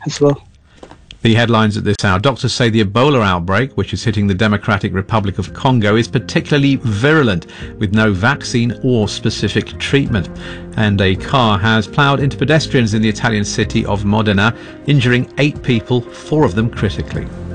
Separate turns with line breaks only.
as well.
The headlines at this hour. Doctors say the Ebola outbreak, which is hitting the Democratic Republic of Congo, is particularly virulent, with no vaccine or specific treatment. And a car has ploughed into pedestrians in the Italian city of Modena, injuring 8 people, 4 of them critically.